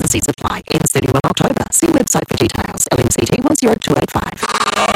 Seats apply. Ends 31 October. See website for details. LMCT 10285.